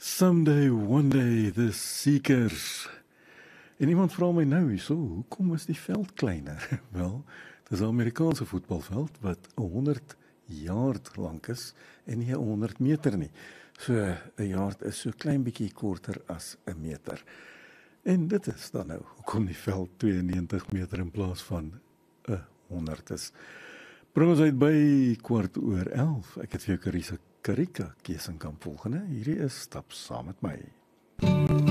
Someday, one day, the Seekers. En iemand vra my nou hierso, hoekom is die veld kleiner? Wel, dis 'n Amerikaanse voetbalveld wat 100 yard lank is en nie 100 meter nie. So 'n yard is so klein bietjie korter as 'n meter. En dit is dan nou hoekom die veld 92 meter in plaas van 100 is. Bring ons uit by 11:15. Ek het vir jou Karika Keesenkamp volgende. Hierdie is Stap Saam met My.